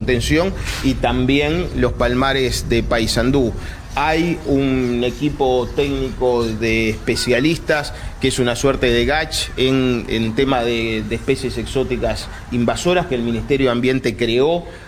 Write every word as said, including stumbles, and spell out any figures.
contención y también los palmares de Paysandú. Hay un equipo técnico de especialistas que es una suerte de G A C H en, en tema de, de especies exóticas invasoras que el Ministerio de Ambiente creó